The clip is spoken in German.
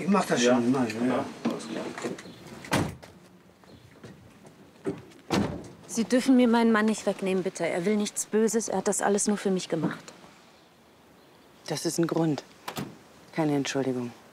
Ich mach das schon. Ja. Ja. Sie dürfen mir meinen Mann nicht wegnehmen, bitte. Er will nichts Böses. Er hat das alles nur für mich gemacht. Das ist ein Grund. Keine Entschuldigung.